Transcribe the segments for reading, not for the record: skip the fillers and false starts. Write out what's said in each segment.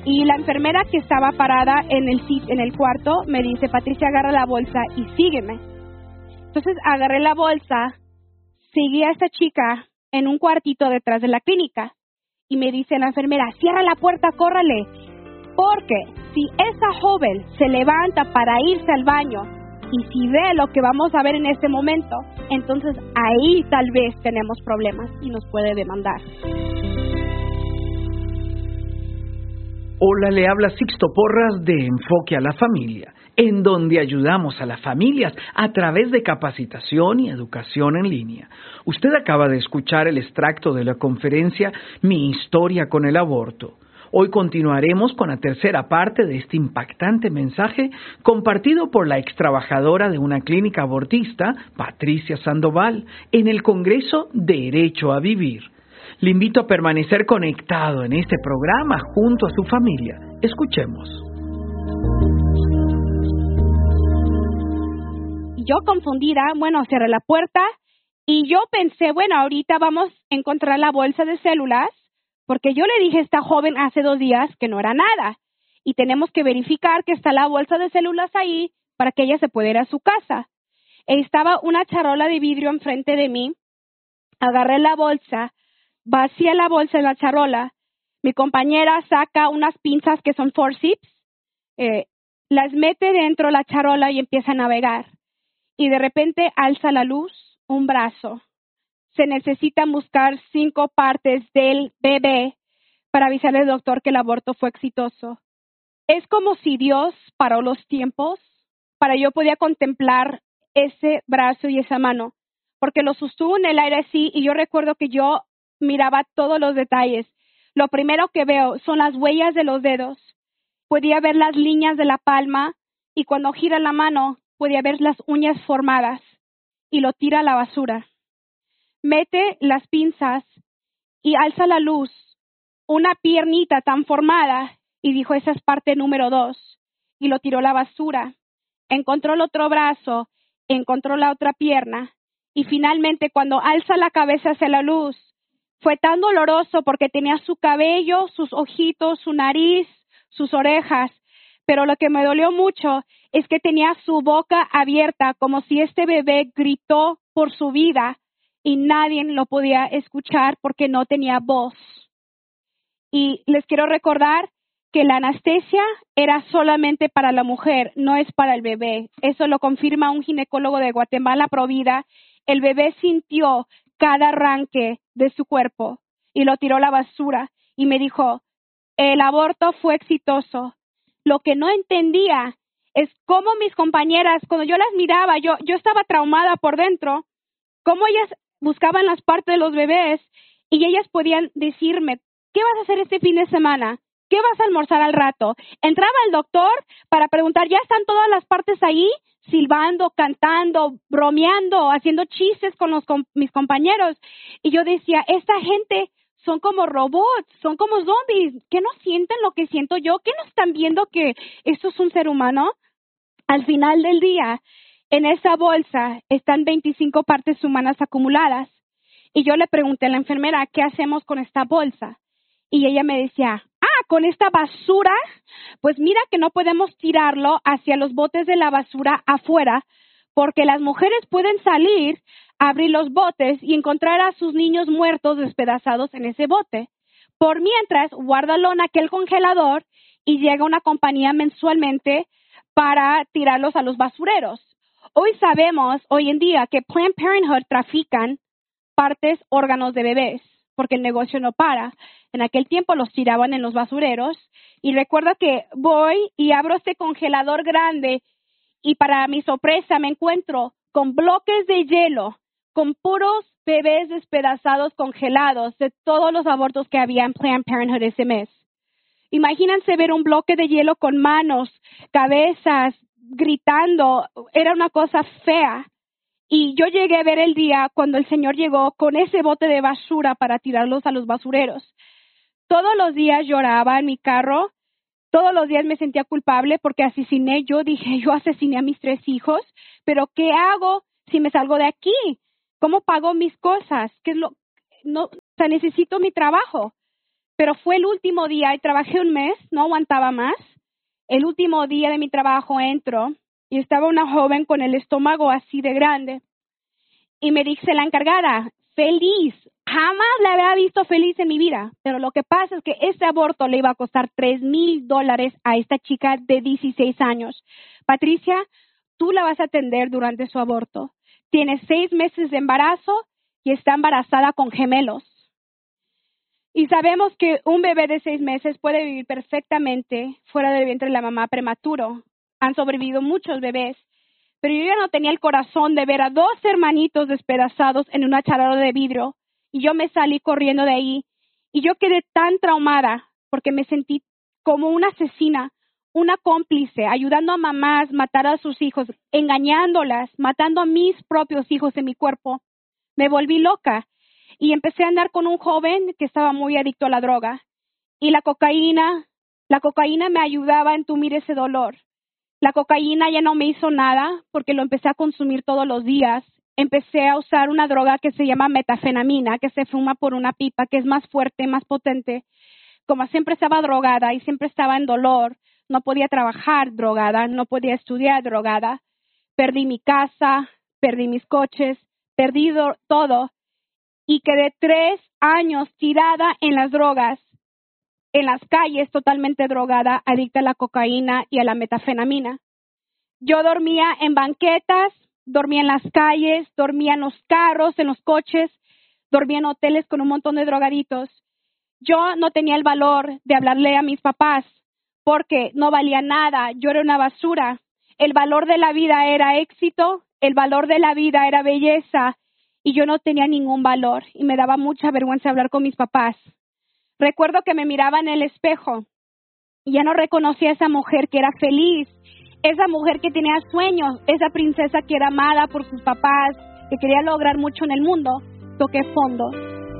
Y la enfermera que estaba parada en el cuarto me dice, Patricia, agarra la bolsa y sígueme. Entonces agarré la bolsa, seguí a esta chica en un cuartito detrás de la clínica y me dice la enfermera, cierra la puerta, córrale, porque si esa joven se levanta para irse al baño y si ve lo que vamos a ver en este momento, entonces ahí tal vez tenemos problemas y nos puede demandar. Hola, le habla Sixto Porras de Enfoque a la Familia, en donde ayudamos a las familias a través de capacitación y educación en línea. Usted acaba de escuchar el extracto de la conferencia Mi historia con el aborto. Hoy continuaremos con la tercera parte de este impactante mensaje compartido por la extrabajadora de una clínica abortista, Patricia Sandoval, en el Congreso Derecho a Vivir. Le invito a permanecer conectado en este programa junto a su familia. Escuchemos. Yo confundida, cerré la puerta y yo pensé, ahorita vamos a encontrar la bolsa de células, porque yo le dije a esta joven hace 2 días que no era nada y tenemos que verificar que está la bolsa de células ahí para que ella se pueda ir a su casa. Estaba una charola de vidrio enfrente de mí, agarré la bolsa, vacía la bolsa en la charola, mi compañera saca unas pinzas que son forceps, las mete dentro de la charola y empieza a navegar. Y de repente alza la luz un brazo. Se necesitan buscar 5 partes del bebé para avisarle al doctor que el aborto fue exitoso. Es como si Dios paró los tiempos para yo podía contemplar ese brazo y esa mano, porque lo sostuvo en el aire así y yo recuerdo que yo miraba todos los detalles. Lo primero que veo son las huellas de los dedos. Podía ver las líneas de la palma y cuando gira la mano podía ver las uñas formadas y lo tira a la basura. Mete las pinzas y alza la luz una piernita tan formada y dijo, esa es parte número 2 y lo tiró a la basura. Encontró el otro brazo, encontró la otra pierna y finalmente cuando alza la cabeza hacia la luz, fue tan doloroso porque tenía su cabello, sus ojitos, su nariz, sus orejas, pero lo que me dolió mucho es que tenía su boca abierta como si este bebé gritó por su vida y nadie lo podía escuchar porque no tenía voz. Y les quiero recordar que la anestesia era solamente para la mujer, no es para el bebé. Eso lo confirma un ginecólogo de Guatemala, Provida. El bebé sintió cada arranque de su cuerpo y lo tiró a la basura y me dijo, el aborto fue exitoso. Lo que no entendía es cómo mis compañeras, cuando yo las miraba, yo estaba traumada por dentro, cómo ellas buscaban las partes de los bebés y ellas podían decirme, ¿qué vas a hacer este fin de semana? ¿Qué vas a almorzar al rato? Entraba el doctor para preguntar, ¿ya están todas las partes ahí? Silbando, cantando, bromeando, haciendo chistes con mis compañeros. Y yo decía, esta gente son como robots, son como zombies. ¿Qué no sienten lo que siento yo? ¿Qué no están viendo que esto es un ser humano? Al final del día, en esa bolsa están 25 partes humanas acumuladas. Y yo le pregunté a la enfermera, ¿qué hacemos con esta bolsa? Y ella me decía, con esta basura, pues mira que no podemos tirarlo hacia los botes de la basura afuera, porque las mujeres pueden salir, abrir los botes y encontrar a sus niños muertos despedazados en ese bote. Por mientras, guárdalo en aquel congelador y llega una compañía mensualmente para tirarlos a los basureros. Hoy sabemos, hoy en día, que Planned Parenthood trafican partes, órganos de bebés, porque el negocio no para. En aquel tiempo los tiraban en los basureros y recuerdo que voy y abro este congelador grande y para mi sorpresa me encuentro con bloques de hielo, con puros bebés despedazados congelados de todos los abortos que había en Planned Parenthood ese mes. Imagínense ver un bloque de hielo con manos, cabezas, gritando, era una cosa fea. Y yo llegué a ver el día cuando el Señor llegó con ese bote de basura para tirarlos a los basureros. Todos los días lloraba en mi carro, todos los días me sentía culpable porque asesiné, yo asesiné a mis 3 hijos, pero ¿qué hago si me salgo de aquí? ¿Cómo pago mis cosas? Necesito mi trabajo. pero fue el último día y trabajé un mes, no aguantaba más. El último día de mi trabajo entro y estaba una joven con el estómago así de grande. Y me dice la encargada, feliz, jamás la había visto feliz en mi vida. Pero lo que pasa es que este aborto le iba a costar $3,000 a esta chica de 16 años. Patricia, tú la vas a atender durante su aborto. Tiene 6 meses de embarazo y está embarazada con gemelos. Y sabemos que un bebé de 6 meses puede vivir perfectamente fuera del vientre de la mamá prematuro. Han sobrevivido muchos bebés. Pero yo ya no tenía el corazón de ver a 2 hermanitos despedazados en una charola de vidrio. Y yo me salí corriendo de ahí. Y yo quedé tan traumada porque me sentí como una asesina, una cómplice, ayudando a mamás a matar a sus hijos, engañándolas, matando a mis propios hijos en mi cuerpo. Me volví loca y empecé a andar con un joven que estaba muy adicto a la droga. Y la cocaína me ayudaba a entumir ese dolor. La cocaína ya no me hizo nada porque lo empecé a consumir todos los días. Empecé a usar una droga que se llama metafenamina, que se fuma por una pipa, que es más fuerte, más potente. Como siempre estaba drogada y siempre estaba en dolor, no podía trabajar drogada, no podía estudiar drogada. Perdí mi casa, perdí mis coches, perdí todo y quedé 3 años tirada en las drogas, en las calles, totalmente drogada, adicta a la cocaína y a la metafenamina. Yo dormía en banquetas, dormía en las calles, dormía en los carros, en los coches, dormía en hoteles con un montón de drogaditos. Yo no tenía el valor de hablarle a mis papás porque no valía nada, yo era una basura. El valor de la vida era éxito, el valor de la vida era belleza y yo no tenía ningún valor y me daba mucha vergüenza hablar con mis papás. Recuerdo que me miraba en el espejo y ya no reconocía a esa mujer que era feliz, esa mujer que tenía sueños, esa princesa que era amada por sus papás, que quería lograr mucho en el mundo. Toqué fondo.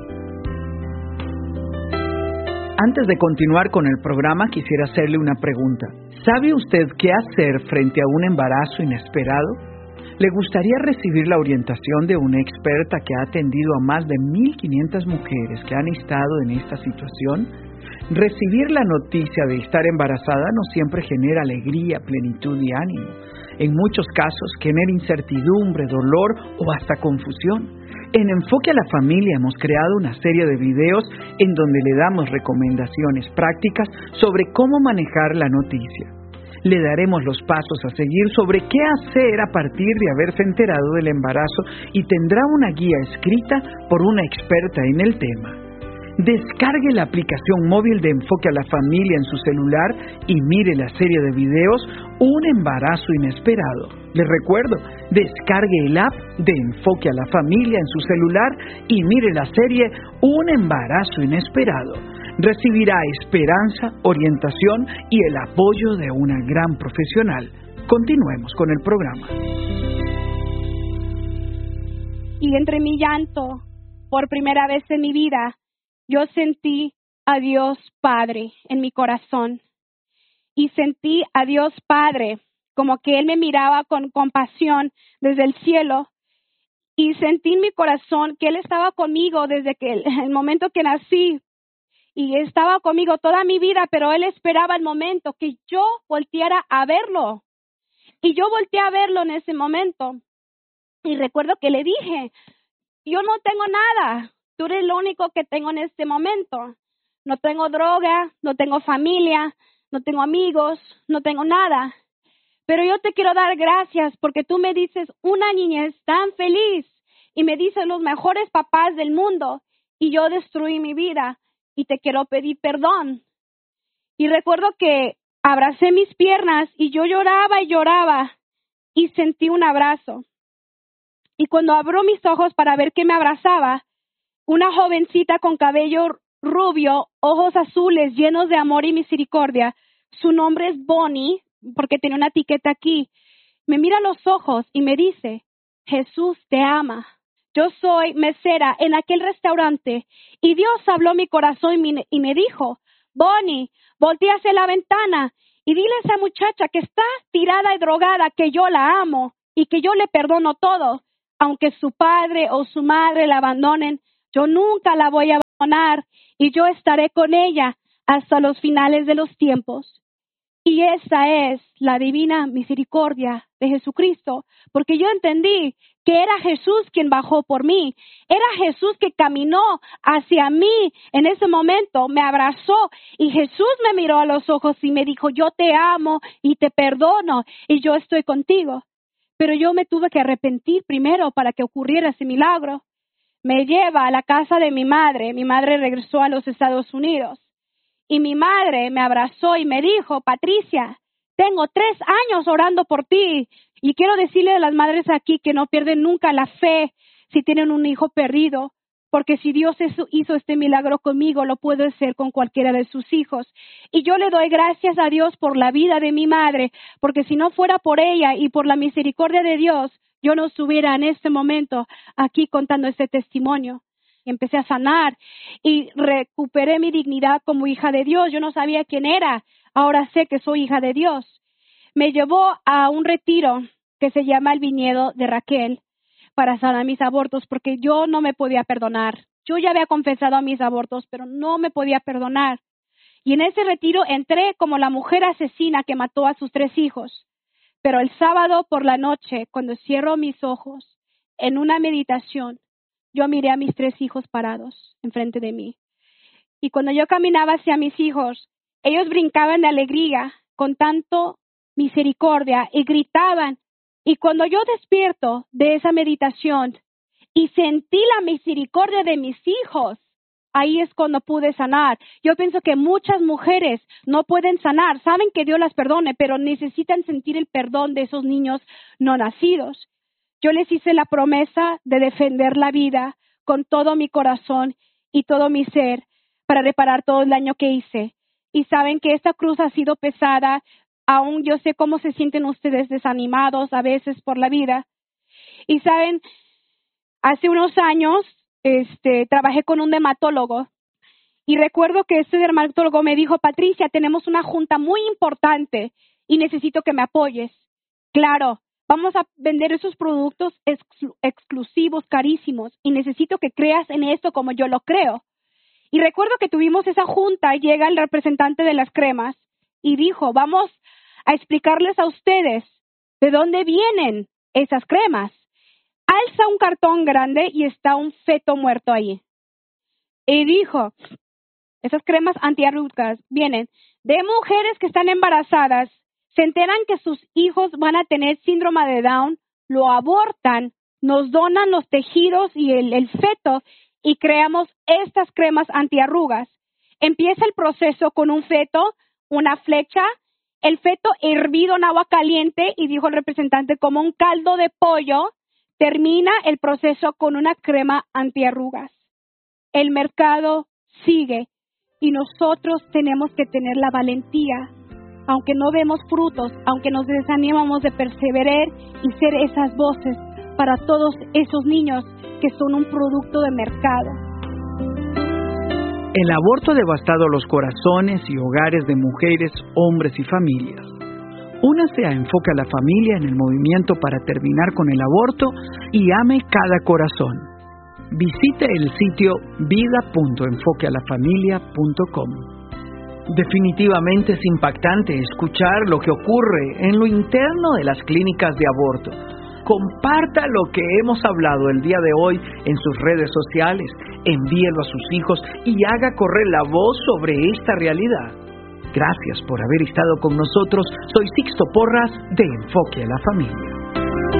Antes de continuar con el programa, quisiera hacerle una pregunta. ¿Sabe usted qué hacer frente a un embarazo inesperado? ¿Le gustaría recibir la orientación de una experta que ha atendido a más de 1,500 mujeres que han estado en esta situación? Recibir la noticia de estar embarazada no siempre genera alegría, plenitud y ánimo. En muchos casos genera incertidumbre, dolor o hasta confusión. En Enfoque a la Familia hemos creado una serie de videos en donde le damos recomendaciones prácticas sobre cómo manejar la noticia. Le daremos los pasos a seguir sobre qué hacer a partir de haberse enterado del embarazo y tendrá una guía escrita por una experta en el tema. Descargue la aplicación móvil de Enfoque a la Familia en su celular y mire la serie de videos Un embarazo inesperado. Les recuerdo, descargue el app de Enfoque a la Familia en su celular y mire la serie Un embarazo inesperado. Recibirá esperanza, orientación y el apoyo de una gran profesional. Continuemos con el programa. Y entre mi llanto, por primera vez en mi vida, yo sentí a Dios Padre en mi corazón. Y sentí a Dios Padre como que Él me miraba con compasión desde el cielo. Y sentí en mi corazón que Él estaba conmigo desde que el momento que nací. Y estaba conmigo toda mi vida, pero Él esperaba el momento que yo volteara a verlo. Y yo volteé a verlo en ese momento. Y recuerdo que le dije, yo no tengo nada. Tú eres lo único que tengo en este momento. No tengo droga, no tengo familia, no tengo amigos, no tengo nada. Pero yo te quiero dar gracias porque tú me dices una niñez tan feliz y me dices los mejores papás del mundo y yo destruí mi vida y te quiero pedir perdón. Y recuerdo que abracé mis piernas y yo lloraba y lloraba y sentí un abrazo. Y cuando abro mis ojos para ver qué me abrazaba, una jovencita con cabello rubio, ojos azules, llenos de amor y misericordia. Su nombre es Bonnie, porque tiene una etiqueta aquí. Me mira a los ojos y me dice, Jesús te ama. Yo soy mesera en aquel restaurante y Dios habló a mi corazón y me dijo, Bonnie, voltea hacia la ventana y dile a esa muchacha que está tirada y drogada que yo la amo y que yo le perdono todo. Aunque su padre o su madre la abandonen, yo nunca la voy a perdonar y yo estaré con ella hasta los finales de los tiempos. Y esa es la divina misericordia de Jesucristo, porque yo entendí que era Jesús quien bajó por mí. Era Jesús que caminó hacia mí en ese momento, me abrazó y Jesús me miró a los ojos y me dijo, yo te amo y te perdono y yo estoy contigo. Pero yo me tuve que arrepentir primero para que ocurriera ese milagro. Me lleva a la casa de mi madre regresó a los Estados Unidos. Y mi madre me abrazó y me dijo, Patricia, tengo 3 años orando por ti. Y quiero decirle a las madres aquí que no pierden nunca la fe si tienen un hijo perdido. Porque si Dios hizo este milagro conmigo, lo puede hacer con cualquiera de sus hijos. Y yo le doy gracias a Dios por la vida de mi madre. Porque si no fuera por ella y por la misericordia de Dios, yo no estuviera en este momento aquí contando este testimonio. Empecé a sanar y recuperé mi dignidad como hija de Dios. Yo no sabía quién era, ahora sé que soy hija de Dios. Me llevó a un retiro que se llama el Viñedo de Raquel para sanar mis abortos porque yo no me podía perdonar. Yo ya había confesado mis abortos, pero no me podía perdonar. Y en ese retiro entré como la mujer asesina que mató a sus 3 hijos. Pero el sábado por la noche, cuando cierro mis ojos, en una meditación, yo miré a mis 3 hijos parados enfrente de mí. Y cuando yo caminaba hacia mis hijos, ellos brincaban de alegría con tanto misericordia y gritaban. Y cuando yo despierto de esa meditación y sentí la misericordia de mis hijos, ahí es cuando pude sanar. Yo pienso que muchas mujeres no pueden sanar, saben que Dios las perdone, pero necesitan sentir el perdón de esos niños no nacidos. Yo les hice la promesa de defender la vida con todo mi corazón y todo mi ser para reparar todo el daño que hice. Y saben que esta cruz ha sido pesada, aún yo sé cómo se sienten ustedes desanimados a veces por la vida. Y saben, hace unos años trabajé con un dermatólogo y recuerdo que este dermatólogo me dijo, Patricia, tenemos una junta muy importante y necesito que me apoyes. Claro. Vamos a vender esos productos exclusivos, carísimos, y necesito que creas en esto como yo lo creo. Y recuerdo que tuvimos esa junta, y llega el representante de las cremas y dijo, vamos a explicarles a ustedes de dónde vienen esas cremas. Alza un cartón grande y está un feto muerto ahí. Y dijo, esas cremas antiarrugas vienen de mujeres que están embarazadas, se enteran que sus hijos van a tener síndrome de Down, lo abortan, nos donan los tejidos y el feto y creamos estas cremas antiarrugas. Empieza el proceso con un feto, una flecha, el feto hervido en agua caliente y dijo el representante como un caldo de pollo, termina el proceso con una crema antiarrugas. El mercado sigue y nosotros tenemos que tener la valentía. Aunque no vemos frutos, aunque nos desanimamos de perseverar y ser esas voces para todos esos niños que son un producto de mercado. El aborto ha devastado los corazones y hogares de mujeres, hombres y familias. Únase a Enfoque a la Familia en el movimiento para terminar con el aborto y ame cada corazón. Visite el sitio vida.enfoquealafamilia.com. Definitivamente es impactante escuchar lo que ocurre en lo interno de las clínicas de aborto. Comparta lo que hemos hablado el día de hoy en sus redes sociales, envíelo a sus hijos y haga correr la voz sobre esta realidad. Gracias por haber estado con nosotros. Soy Sixto Porras de Enfoque a la Familia.